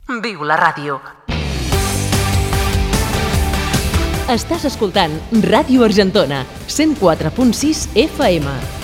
Viu la ràdio. Estàs escoltant Ràdio Argentona, 104.6 FM.